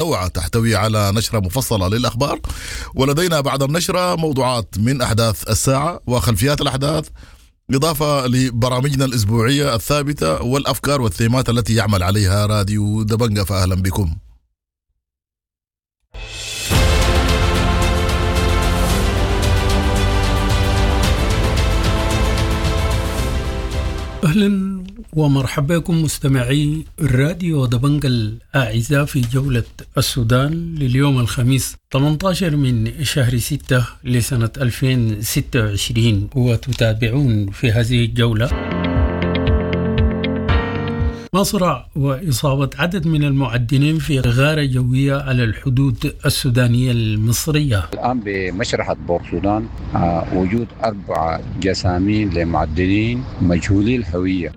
متنوعة تحتوي على نشرة مفصلة للأخبار، ولدينا بعد النشرة موضوعات من أحداث الساعة وخلفيات الأحداث، إضافة لبرامجنا الأسبوعية الثابتة والأفكار والثيمات التي يعمل عليها راديو دبنجة. فأهلا بكم. أهلا ومرحبا بكم مستمعي الراديو دبنجة الأعزاء في جولة السودان لليوم الخميس 18 من شهر 6 لسنة 2026، وتتابعون في هذه الجولة مصرع وإصابة عدد من المعدنين في غارة جوية على الحدود السودانية المصرية. الآن بمشرحة بورسودان وجود 4 جسامين لمعدنين مجهولي الهوية.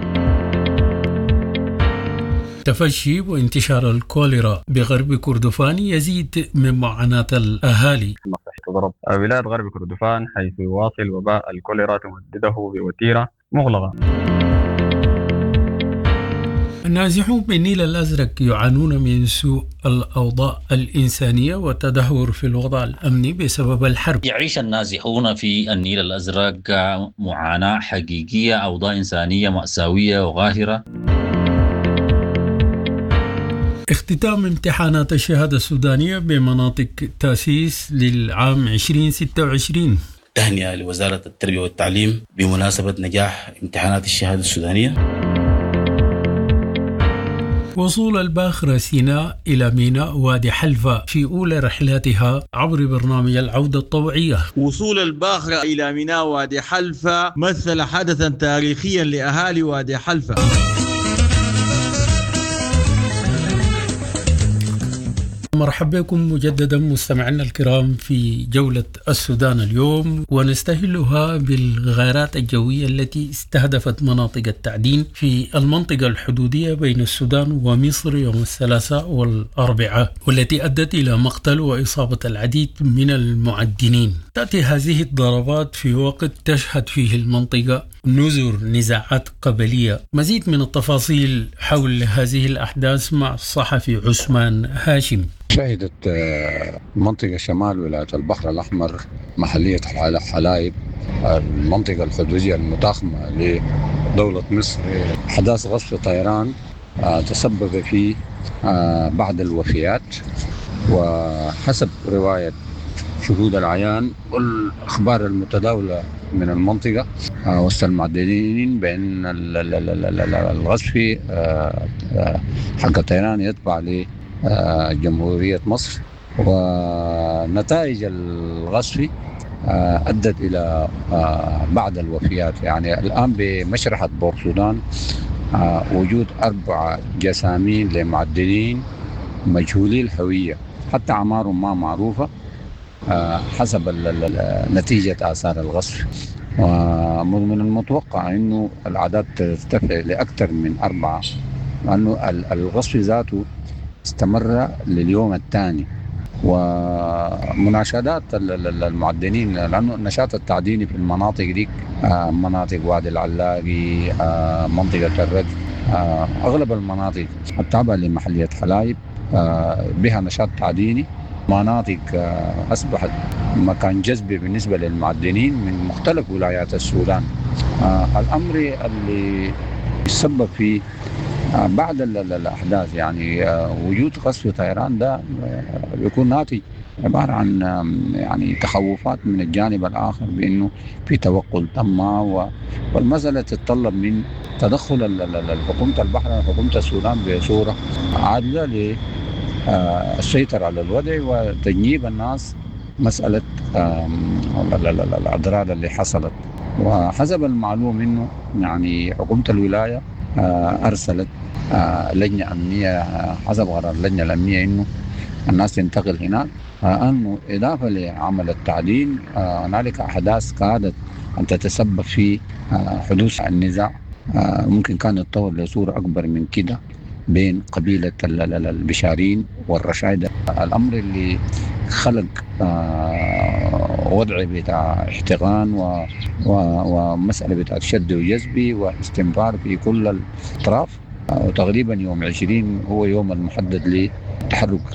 تفشي وانتشار الكوليرا بغرب كردفان يزيد من معاناة الأهالي. تضرب ولاية غرب كردفان حيث يواصل وباء الكوليرا تمدده بوتيرة مغلقة. النازحون بالنيل الأزرق يعانون من سوء الأوضاع الإنسانية والتدهور في الوضع الأمني بسبب الحرب. يعيش النازحون في النيل الأزرق معاناة حقيقية، أوضاع إنسانية مأساوية وغاهرة. اختتام امتحانات الشهادة السودانية بمناطق تأسيس للعام 2026. تهنئة لوزارة التربية والتعليم بمناسبة نجاح امتحانات الشهادة السودانية. وصول الباخرة سيناء إلى ميناء وادي حلفا في أولى رحلاتها عبر برنامج العودة الطوعية. وصول الباخرة إلى ميناء وادي حلفا مثل حدثا تاريخيا لأهالي وادي حلفا. مرحبا بكم مجددا مستمعينا الكرام في جولة السودان اليوم، ونستهلها بالغارات الجوية التي استهدفت مناطق التعدين في المنطقة الحدودية بين السودان ومصر يوم الثلاثاء والأربعاء، والتي أدت إلى مقتل وإصابة العديد من المعدنين. تأتي هذه الضربات في وقت تشهد فيه المنطقة نذر نزاعات قبلية. مزيد من التفاصيل حول هذه الأحداث مع الصحفي عثمان هاشم. شهدت منطقة شمال ولاية البحر الأحمر محلية حلايب المنطقة الحدودية المتاخمة لدولة مصر حدث غصف طيران تسبب في بعض الوفيات، وحسب رواية شهود العيان والأخبار المتداولة من المنطقة وسط المعدنين بأن الغصف حق الطيران يتبع لجمهورية مصر، ونتائج الغصف أدت إلى بعض الوفيات. يعني الآن بمشرحة بورسودان وجود 4 جسامين لمعدنين مجهولي الهوية، حتى أعمارهم ما معروفة حسب نتيجة آثار الغصف. ومن المتوقع أنه الأعداد ترتفع لأكثر من 4، لأنه الغصف ذاته استمر لليوم الثاني. ومناشدات المعدنين، لأنه النشاط التعديني في المناطق دي مناطق وادي العلاقي، منطقة الرج، أغلب المناطق التابعة لمحلية حلايب بها نشاط تعديني، مناطق أصبحت مكان جذب بالنسبة للمعدنين من مختلف ولايات السودان. الأمر اللي يسبب في بعد الأحداث يعني وجود قصف طيران ده يكون ناتج عبارة عن يعني تخوفات من الجانب الآخر بأنه في توقل تم، والمسألة تتطلب من تدخل حكومة البحر وحكومة السودان بصورة عادلة للسيطرة على الوضع وتجنيب الناس مسألة الأضرار اللي حصلت. وحسب المعلوم أنه يعني حكومة الولاية أرسلت لجنة أمنية حسب قرار اللجنة الأمنية إنه الناس تنتقل هناك، أنه إضافة لعمل التعدين هنالك أحداث كادت أن تتسبب في حدوث النزاع ممكن كان يتطور لصورة أكبر من كده بين قبيلة البشارين والرشايدة. الأمر اللي خلق وضع بتاع احتقان ومسألة بتاع شد وجذب واستنفار في كل الأطراف. وتقريبا يوم 20 هو يوم المحدد لتحرك